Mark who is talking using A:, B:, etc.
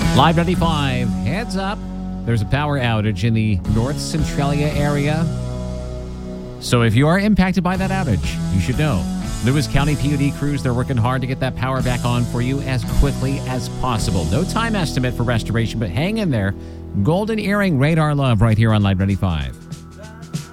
A: Live 95, heads up. There's a power outage in the North Centralia area. So if you are impacted by that outage, you should know. Lewis County PUD crews, they're working hard to get that power back on for you as quickly as possible. No time estimate for restoration, but hang in there. Golden Earring Radar Love right here on Live 95.